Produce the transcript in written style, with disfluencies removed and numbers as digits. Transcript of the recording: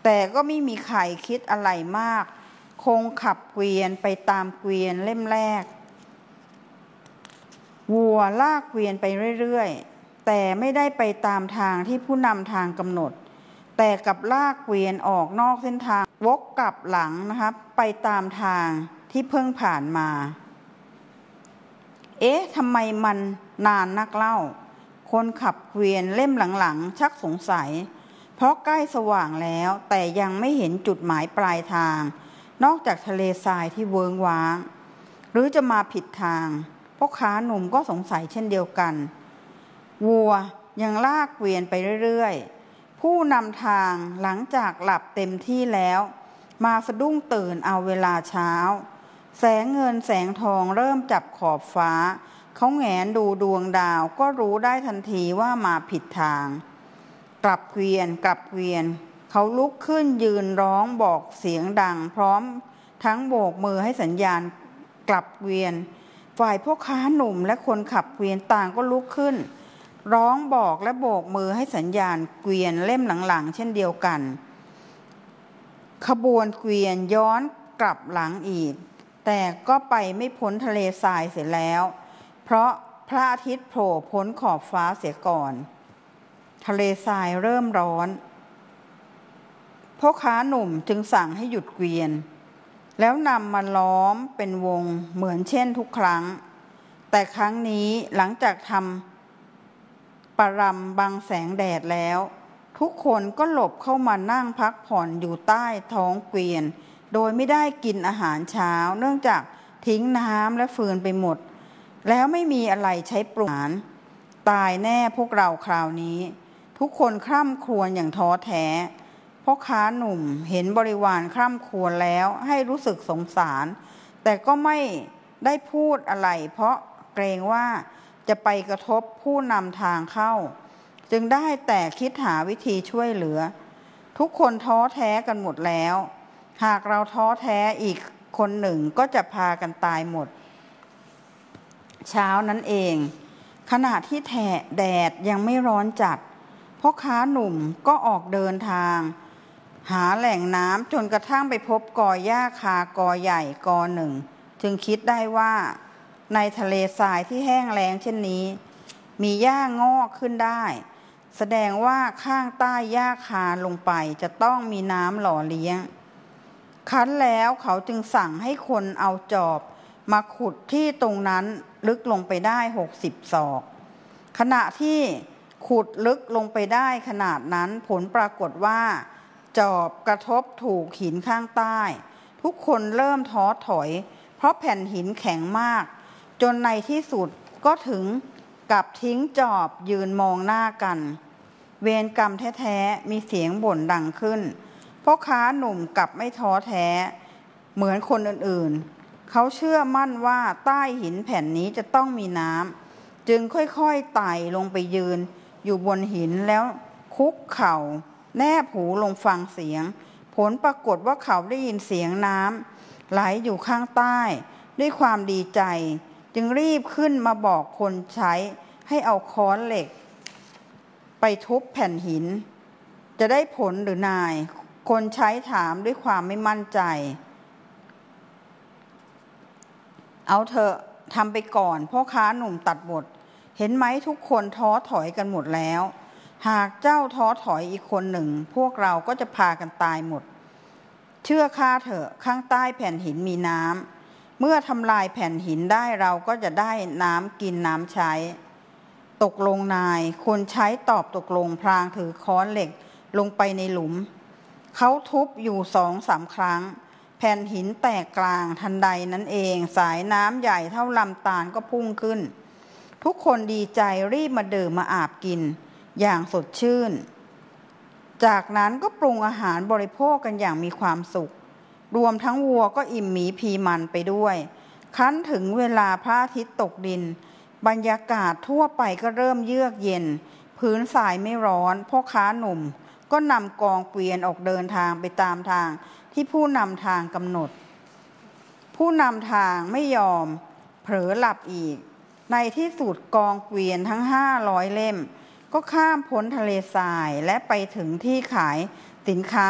แต่ก็ไม่มีใครคิดอะไรมากคงขับเกวียนไปตามเกวียนเล่มแรกวัวลากเกวียนไปเรื่อยๆแต่ไม่ได้ไปตามทางที่ผู้นำทางกำหนดแต่กับลากเกวียนออกนอกเส้นทางวกกลับหลังนะครับไปตามทางที่เพิ่งผ่านมาทำไมมันนานนักเล่าคนขับเกวียนเล่มหลังๆชักสงสัยเพราะใกล้สว่างแล้วแต่ยังไม่เห็นจุดหมายปลายทางนอกจากทะเลทรายที่เวิ้งว้างหรือจะมาผิดทางพ่อค้าหนุ่มก็สงสัยเช่นเดียวกันวัวยังลากเกวียนไปเรื่อยๆผู้นำทางหลังจากหลับเต็มที่แล้วมาสะดุ้งตื่นเอาเวลาเช้าแสงเงินแสงทองเริ่มจับขอบฟ้าเขาแงนดูดวงดาวก็รู้ได้ทันทีว่ามาผิดทางกลับเกวียนเขาลุกขึ้นยืนร้องบอกเสียงดังพร้อมทั้งโบกมือให้สัญญาณกลับเกวียนฝ่ายพ่อค้าหนุ่มและคนขับเกวียนต่างก็ลุกขึ้นร้องบอกและโบกมือให้สัญญาณเกวียนเล่มหลังๆเช่นเดียวกันขบวนเกวียนย้อนกลับหลังอีกแต่ก็ไปไม่พ้นทะเลทรายเสียแล้วเพราะพระอาทิตย์โผล่พ้นขอบฟ้าเสียก่อนทะเลทรายเริ่มร้อนพ่อค้าหนุ่มจึงสั่งให้หยุดเกวียนแล้วนำมาล้อมเป็นวงเหมือนเช่นทุกครั้งแต่ครั้งนี้หลังจากทำประรำบังแสงแดดแล้วทุกคนก็หลบเข้ามานั่งพักผ่อนอยู่ใต้ท้องเกวียนโดยไม่ได้กินอาหารเช้าเนื่องจากทิ้งน้ำและฟืนไปหมดแล้วไม่มีอะไรใช้ปรุงอาหารตายแน่พวกเราคราวนี้ทุกคนคร่ำครวญอย่างท้อแท้พ่อค้าหนุ่มเห็นบริวารคร่ำครวญแล้วให้รู้สึกสงสารแต่ก็ไม่ได้พูดอะไรเพราะเกรงว่าจะไปกระทบผู้นำทางเข้าจึงได้แต่คิดหาวิธีช่วยเหลือทุกคนท้อแท้กันหมดแล้วหากเราท้อแท้อีกคนหนึ่งก็จะพากันตายหมดเช้านั้นเองขณะที่แดดยังไม่ร้อนจัดพ่อค้าหนุ่มก็ออกเดินทางหาแหล่งน้ำจนกระทั่งไปพบกอหญ้าคากอใหญ่กอหนึ่งจึงคิดได้ว่าในทะเลทรายที่แห้งแล้งเช่นนี้มีหญ้างอกขึ้นได้แสดงว่าข้างใต้หญ้าคาลงไปจะต้องมีน้ำหล่อเลี้ยงคั้นแล้วเขาจึงสั่งให้คนเอาจอบมาขุดที่ตรงนั้นลึกลงไปได้60 ศอกขณะที่ขุดลึกลงไปได้ขนาดนั้นผลปรากฏว่าจอบกระทบถูกหินข้างใต้ทุกคนเริ่มท้อถอยเพราะแผ่นหินแข็งมากจนในที่สุดก็ถึงกับทิ้งจอบยืนมองหน้ากันเวรกรรมแท้ๆมีเสียงบ่นดังขึ้นพ่อค้าหนุ่มกลับไม่ท้อแท้เหมือนคนอื่นๆเขาเชื่อมั่นว่าใต้หินแผ่นนี้จะต้องมีน้ำจึงค่อยๆไต่ลงไปยืนอยู่บนหินแล้วคุกเข่าแนบหูลงฟังเสียงผลปรากฏว่าเขาได้ยินเสียงน้ำไหลอยู่ข้างใต้ด้วยความดีใจจึงรีบขึ้นมาบอกคนใช้ให้เอาค้อนเหล็กไปทุบแผ่นหินจะได้ผลหรือนายคนใช้ถามด้วยความไม่มั่นใจเอาเถอะทำไปก่อนพ่อค้าหนุ่มตัดบทเห็นไหมทุกคนท้อถอยกันหมดแล้วหากเจ้าท้อถอยอีกคนหนึ่งพวกเราก็จะพากันตายหมดเชื่อข้าเถอะข้างใต้แผ่นหินมีน้ำเมื่อทำลายแผ่นหินได้เราก็จะได้น้ำกินน้ำใช้ตกลงนายคนใช้ตอบตกลงพลางถือค้อนเหล็กลงไปในหลุมเขาทุบอยู่2-3 ครั้งแผ่นหินแตกกลางทันใดนั้นเองสายน้ำใหญ่เท่าลำธารก็พุ่งขึ้นทุกคนดีใจรีบมาดื่มมาอาบกินอย่างสดชื่นจากนั้นก็ปรุงอาหารบริโภคกันอย่างมีความสุขรวมทั้งวัวก็อิ่มหมีพีมันไปด้วยคั้นถึงเวลาพระอาทิตย์ตกดินบรรยากาศทั่วไปก็เริ่มเยือกเย็นพื้นทรายไม่ร้อนพ่อค้าหนุ่มก็นำกองเกวียนออกเดินทางไปตามทางที่ผู้นำทางกำหนดผู้นำทางไม่ยอมเผลอหลับอีกในที่สุดกองเกวียนทั้ง500 เล่มก็ข้ามพ้นทะเลทรายและไปถึงที่ขายสินค้า